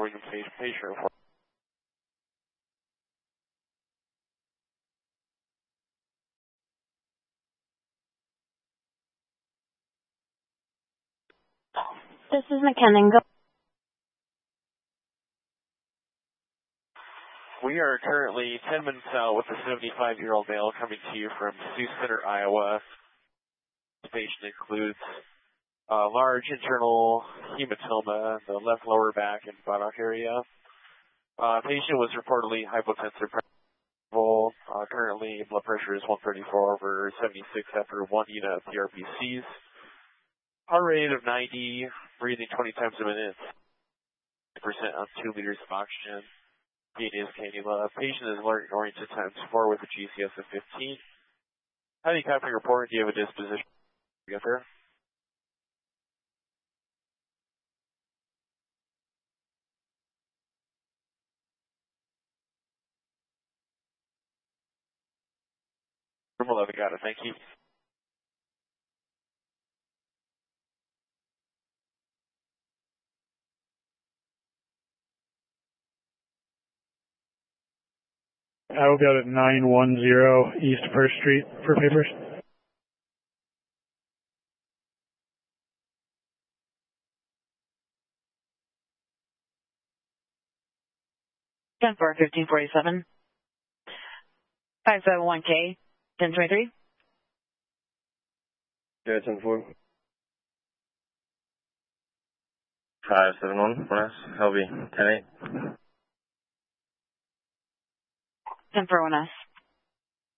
William patient report. This is McKinnon. Go. We are currently 10 minutes out with a 75-year-old male coming to you from Sioux Center, Iowa. The patient includes large internal hematoma in the left lower back and buttock area. Patient was reportedly hypotensive. Currently, blood pressure is 134/76 after 1 unit of PRPCs. Heart rate of 90, breathing 20 times a minute, 50% on 2 liters of oxygen. Venous cannula. Patient is alert oriented ×4 with a GCS of 15. How do you copy report? Do you have a disposition? You got there? Room 11, got it. Thank you. I will be out at 910 East First Street for papers. For 1547. 571K, 1023. 010-4. 571, West, Helby, 10-8. 10-4-1S.